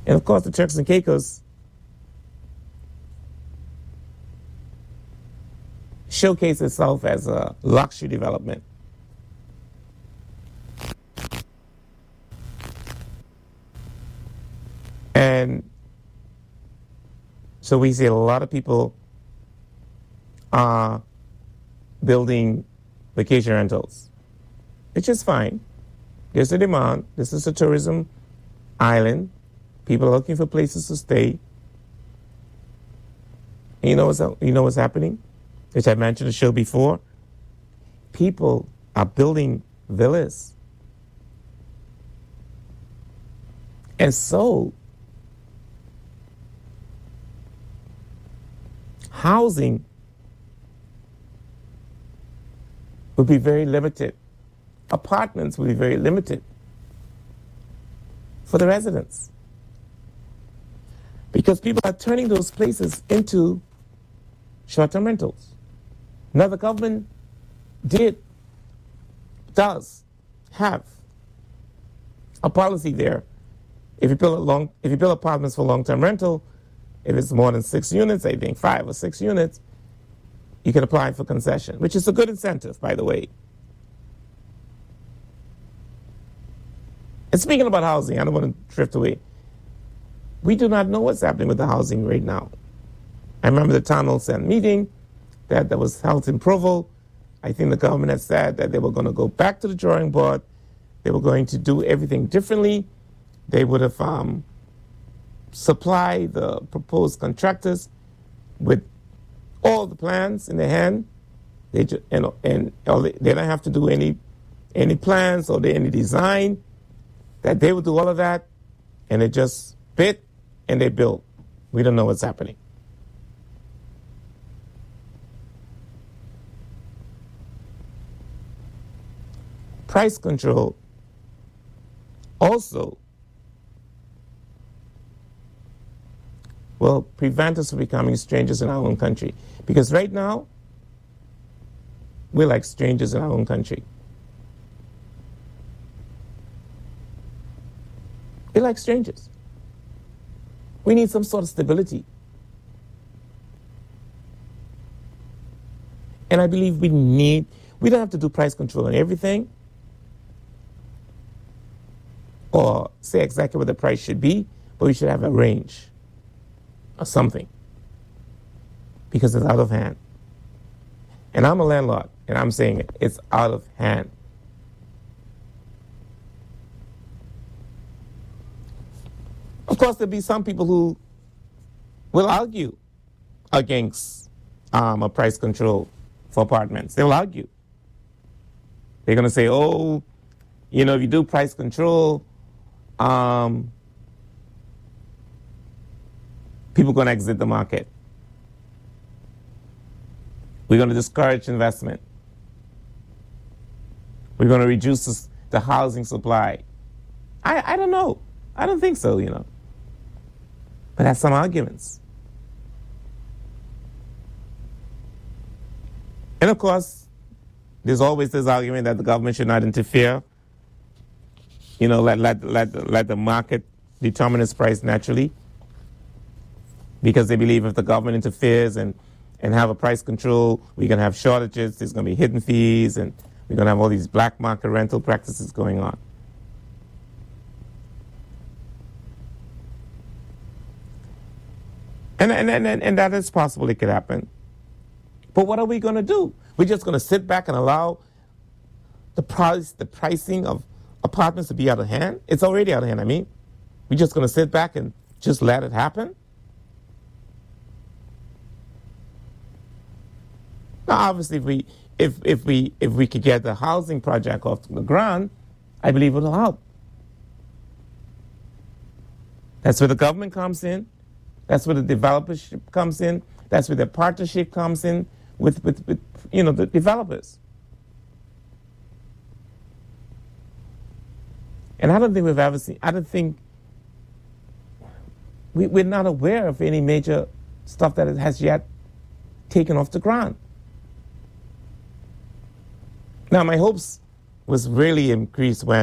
And of course, the Turks and Caicos showcase itself as a luxury development. And so we see a lot of people are building vacation rentals, which is fine. There's a demand. This is a tourism island. People are looking for places to stay. And you know what's happening? Which I mentioned the show before. People are building villas. And so housing would be very limited. Apartments will be very limited for the residents. Because people are turning those places into short-term rentals. Now the government does have a policy there. If you build apartments for long-term rental, if it's more than 6 units, I think 5 or 6 units, you can apply for concession, which is a good incentive, by the way. And speaking about housing, I don't want to drift away. We do not know what's happening with the housing right now. I remember the town hall meeting that was held in Provo. I think the government had said that they were going to go back to the drawing board. They were going to do everything differently. They would have supplied the proposed contractors with all the plans in their hand. They don't have to do any plans or any design. That they would do all of that, and they just bid and they build. We don't know what's happening. Price control also will prevent us from becoming strangers in our own country. Because right now, we're like strangers in our own country. We're like strangers. We need some sort of stability. And I believe we don't have to do price control on everything or say exactly what the price should be, but we should have a range or something because it's out of hand. And I'm a landlord, and I'm saying it's out of hand. Of course, there'll be some people who will argue against a price control for apartments. They will argue. They're going to say, if you do price control, people are going to exit the market. We're going to discourage investment. We're going to reduce the housing supply. I don't know. I don't think so, But that's some arguments. And of course, there's always this argument that the government should not interfere. Let the market determine its price naturally. Because they believe if the government interferes and have a price control, we're going to have shortages, there's going to be hidden fees, and we're going to have all these black market rental practices going on. And that is possible it could happen. But what are we going to do? We're just going to sit back and allow the pricing of apartments to be out of hand? It's already out of hand, We're just going to sit back and just let it happen? Now, obviously, if we could get the housing project off the ground, I believe it'll help. That's where the government comes in. That's where the developership comes in. That's where the partnership comes in with the developers. And I don't think we've ever seen, we're not aware of any major stuff that it has yet taken off the ground. Now, my hopes was really increased when